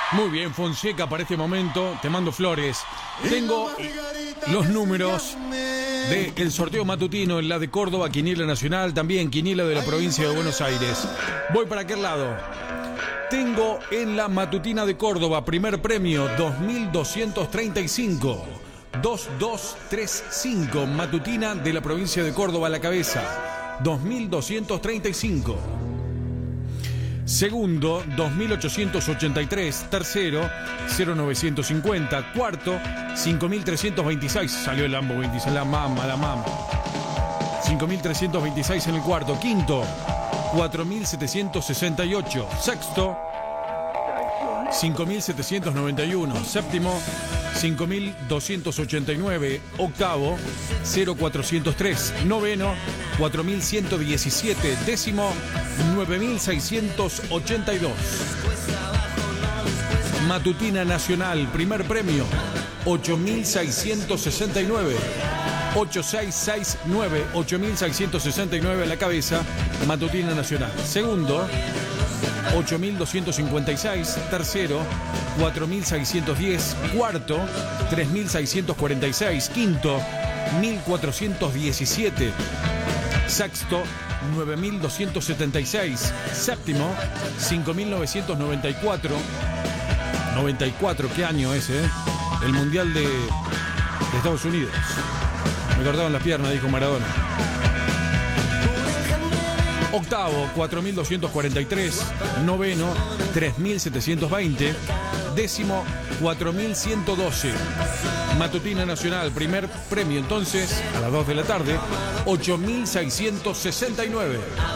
Muy bien, Fonseca, para este momento te mando flores. Tengo los números del sorteo matutino en la de Córdoba, Quiniela Nacional, también Quiniela de la provincia de Buenos Aires. Voy para aquel lado. Tengo en la matutina de Córdoba, primer premio, 2.235. 2235, matutina de la provincia de Córdoba a la cabeza. 2.235. Segundo, 2.883. Tercero, 0.950. Cuarto, 5.326. Salió el Lambo 26, la mama. 5.326 en el cuarto. Quinto, 4.768. Sexto, 5.791. Séptimo, 5.289. Octavo, 0.403. Noveno, 4.117. Décimo, 9.682. Matutina Nacional, primer premio, 8.669. 8669, 8.669 a la cabeza, Matutina Nacional. Segundo, 8.256. Tercero, 4.610. Cuarto, 3.646. Quinto, 1.417. Sexto, 9.276. Séptimo, 5.994. 94, ¿qué año ese? El Mundial de Estados Unidos. Me cortaron las piernas, dijo Maradona. Octavo, 4.243. Noveno, 3.720. Décimo, 4.112. Matutina Nacional, primer premio entonces, a las 2 de la tarde, 8.669.